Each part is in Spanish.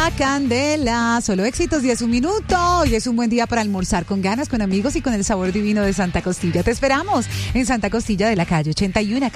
Candela, solo éxitos, 10 un minuto. Hoy es un buen día para almorzar con ganas, con amigos y con el sabor divino de Santa Costilla. Te esperamos en Santa Costilla de la calle 81,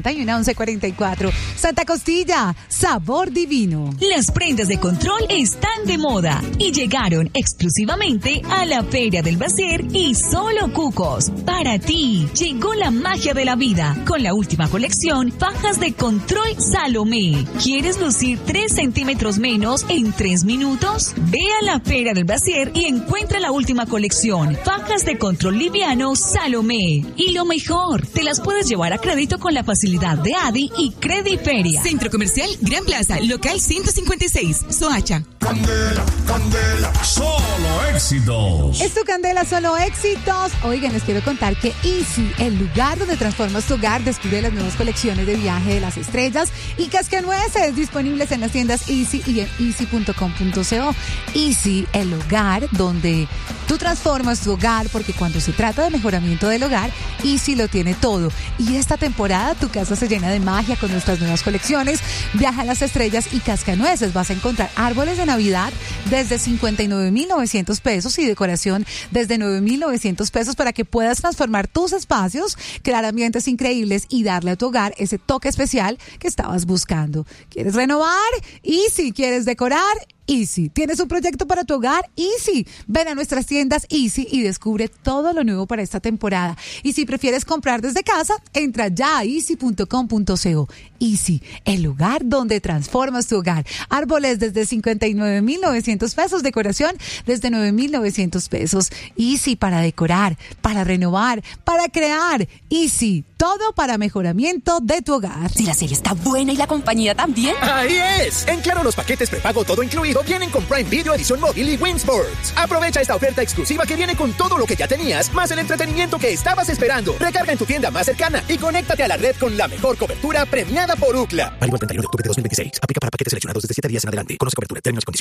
1144. Santa Costilla, sabor divino. Las prendas de control están de moda y llegaron exclusivamente a la Feria del Bacier y Solo Cucos. Para ti, llegó la magia de la vida con la última colección, fajas de control Salomé. ¿Quieres lucir 3 centímetros menos en 3 minutos? Ve a la Feria del Bacier y encuentra la última colección, fajas de control liviano Salomé. Y lo mejor, te las puedes llevar a crédito con la facilidad de Adi y Crediferia. Centro Comercial Gran Plaza, local 156, Soacha. Candela, candela, solo éxitos. Es tu Candela, solo éxitos. Oigan, les quiero contar que Easy, el lugar donde transformas tu hogar, descubre las nuevas colecciones de viaje de las estrellas y cascanueces disponibles en las tiendas Easy y en easy.com.co. Easy, el hogar donde tú transformas tu hogar, porque cuando se trata de mejoramiento del hogar, Easy lo tiene todo. Y esta temporada tu casa se llena de magia con nuestras nuevas colecciones. Viaja a las estrellas y cascanueces. Vas a encontrar árboles de Navidad desde 59,900 pesos y decoración desde 9,900 pesos para que puedas transformar tus espacios, crear ambientes increíbles y darle a tu hogar ese toque especial que estabas buscando. ¿Quieres renovar? Easy. ¿Quieres decorar? Easy. ¿Tienes un proyecto para tu hogar? Easy. Ven a nuestras tiendas Easy y descubre todo lo nuevo para esta temporada. Y si prefieres comprar desde casa, entra ya a easy.com.co. Easy, el lugar donde transformas tu hogar. Árboles desde 59,900 pesos, decoración desde 9,900 pesos. Easy, para decorar, para renovar, para crear. Easy, todo para mejoramiento de tu hogar. Si la serie está buena y la compañía también. ¡Ahí es! En Claro, los paquetes prepago todo incluido vienen con Prime Video, edición móvil y Win Sports. Aprovecha esta oferta exclusiva que viene con todo lo que ya tenías, más el entretenimiento que estabas esperando. Recarga en tu tienda más cercana y conéctate a la red con la mejor cobertura premiada por UCLA. Válido el 31 de octubre de 2026. Aplica para paquetes seleccionados desde 7 días en adelante. Conoce cobertura, términos y condiciones.